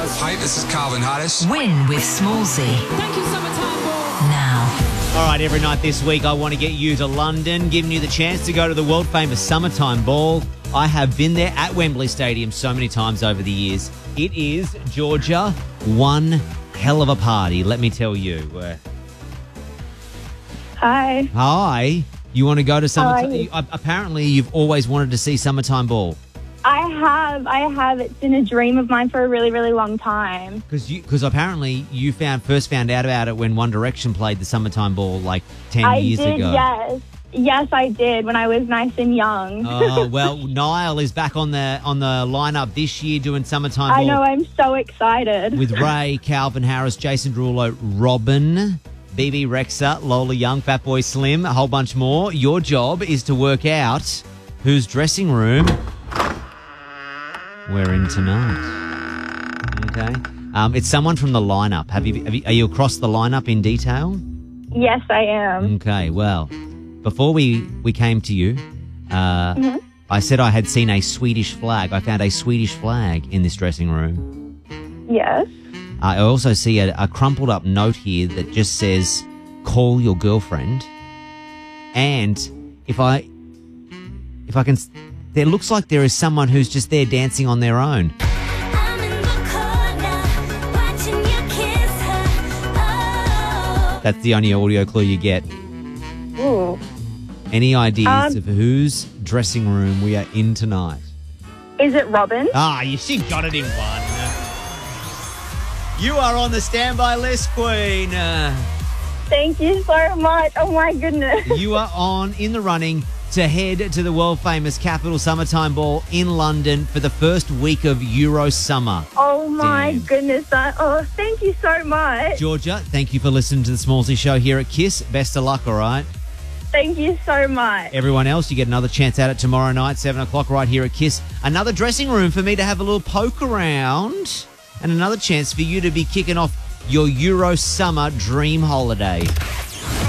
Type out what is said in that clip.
Hi, this is Calvin Harris. Win with Smallsy. Thank you, Summertime Ball. Now. All right, every night this week I want to get you to London, giving you the chance to go to the world-famous Summertime Ball. I have been there at Wembley Stadium so many times over the years. It is, Georgia, one hell of a party, let me tell you. Hi. Hi. You want to go to Summertime? Apparently, you've always wanted to see Summertime Ball. I have. It's been a dream of mine for a really, really long time. Because apparently you first found out about it when One Direction played the Summertime Ball like 10 years ago. Yes. Yes, I did when I was nice and young. Oh, well, Niall is back on the lineup this year doing Summertime Ball. I know, I'm so excited. With Ray, Calvin Harris, Jason Derulo, Robin, BB Rexa, Lola Young, Fatboy Slim, a whole bunch more. Your job is to work out whose dressing room we're in tonight. Okay. It's someone from the lineup. Are you across the lineup in detail? Yes, I am. Okay, well, before we came to you, I said I had seen a Swedish flag. I found a Swedish flag in this dressing room. Yes. I also see a crumpled up note here that just says, call your girlfriend. And if I can, there looks like there is someone who's just there dancing on their own. I'm in the corner, watching you kiss her. Oh. That's the only audio clue you get. Ooh. Any ideas of whose dressing room we are in tonight? Is it Robin? She got it in one. You are on the standby list, Queen. Thank you so much. Oh, my goodness. You are in the running to head to the world-famous Capital Summertime Ball in London for the first week of Euro Summer. Oh, my goodness. Thank you so much. Georgia, thank you for listening to the Smallsy Show here at KISS. Best of luck, all right? Thank you so much. Everyone else, you get another chance at it tomorrow night, 7 o'clock, right here at KISS. Another dressing room for me to have a little poke around, and another chance for you to be kicking off your Euro Summer dream holiday.